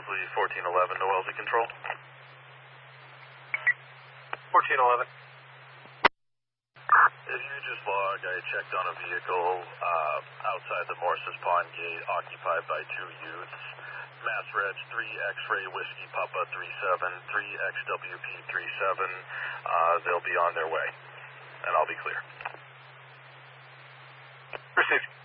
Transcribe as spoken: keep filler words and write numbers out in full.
Berkeley fourteen eleven to Wellesley Control. fourteen eleven. If you just log, I checked on a vehicle uh, outside the Morse's Pond gate occupied by two youths. Mass Reg three X-Ray Whiskey Papa three seven, three X W P three seven. Uh, they'll be on their way, and I'll be clear. Received.